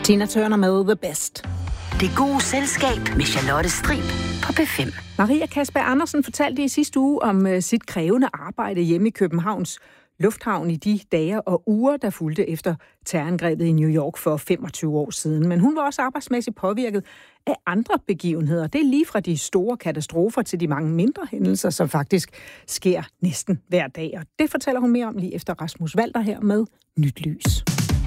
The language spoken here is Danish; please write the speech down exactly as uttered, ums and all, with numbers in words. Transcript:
Tina Turner med The Best. Det gode selskab med Charlotte Strib på P fem. Maria Kasper Andersen fortalte i sidste uge om uh, sit krævende arbejde hjemme i Københavns Lufthavn i de dage og uger, der fulgte efter terrorangrebet i New York for femogtyve år siden. Men hun var også arbejdsmæssigt påvirket af andre begivenheder. Det er lige fra de store katastrofer til de mange mindre hændelser, som faktisk sker næsten hver dag. Og det fortæller hun mere om lige efter Rasmus Walter her med Nyt Lys.